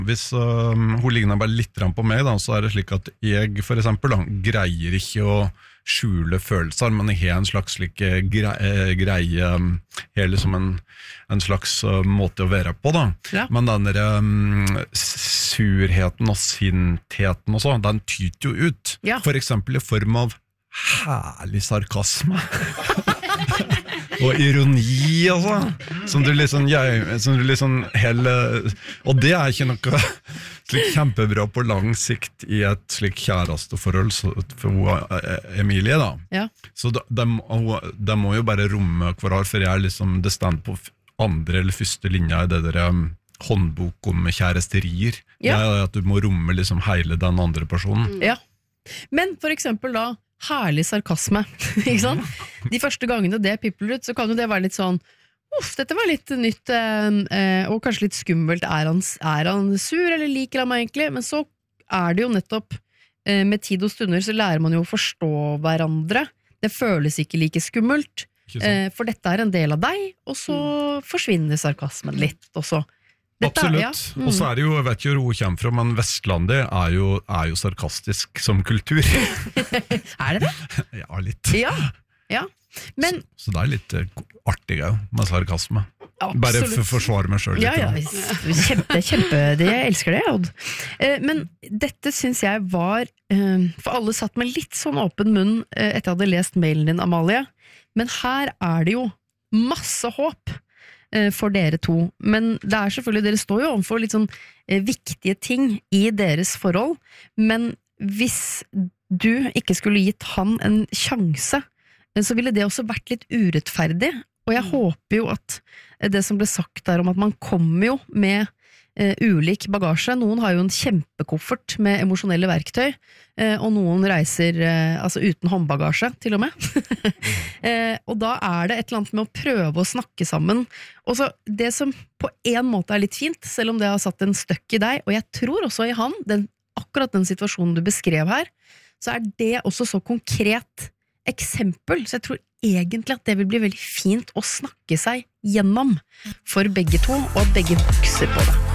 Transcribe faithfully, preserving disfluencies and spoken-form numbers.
Hvis uh, hun ligner bare litt på meg, da, så er det slik at jeg for eksempel da, greier ikke å skjule følelser, men jeg har en slags slik, uh, grei, greie, um, har liksom en, en slags uh, måte å være på. Da. Ja. Men den der, um, surheten og sintheten og så, den tyter jo ut. Ja. For eksempel i form av herlig sarkasme. Og ironi, altså, som du liksom, jeg, som du liksom hele, og det er ikke noe slik kjempebra på lang sikt i et slik kjæresteforhold for Emilie, da. Ja. Så de, de, de må jo bare romme hverandre, for jeg er liksom, det stand på andre eller første linja i det der um, håndbok om kjæresterier. Ja. Det er at du må romme liksom hele den andre personen. Ja, men for eksempel da, herlig sarkasme, ikke sant? De første gangene det pipler ut, så kan jo det være litt sånn, uff, dette var litt nytt, eh, og kanskje litt skummelt, er han, er han sur, eller liker han meg egentlig? Men så er det jo nettopp, eh, med tid og stunder, så lærer man jo å forstå hverandre. Det føles ikke like skummelt, eh, for dette er en del av deg, og så mm. forsvinner sarkasmen litt, og så Dette, Absolutt, ja. mm. og så er det jo, jeg vet ikke hvor hun kommer fra, men Vestlandet er jo, er jo sarkastisk som kultur. Er det det? Ja, litt. Ja, ja. Men, så, så det er litt uh, artig jo, med sarkasme. Absolutt. Bare for å forsvare meg selv litt. Ja, ja, kjempe, kjempe, det, jeg elsker det, Odd. Uh, men dette synes jeg var, uh, for alle satt med litt sånn åpen munn uh, etter jeg hadde lest mailen din, Amalie, men her er det jo masse håp for dere to, men det er selvfølgelig, dere står jo overfor litt sånn eh, viktige ting i deres forhold, men hvis du ikke skulle gitt han en sjanse, så ville det også vært litt urettferdig, og jeg håper jo at det som ble sagt der om at man kommer jo med eh, ulik bagasje, noen har jo en kjempekoffert med emosjonelle verktøy, eh, og noen reiser eh, altså uten håndbagasje til og med, eh, og da er det et eller annet med å prøve å snakke sammen, og så det som på en måte er litt fint, selv om det har satt en støkk i deg, og jeg tror også i han, den, akkurat den situasjonen du beskrev her, så er det også så konkret eksempel, så jeg tror egentlig at det vil bli veldig fint å snakke seg gjennom for begge to, og at begge vokser på det.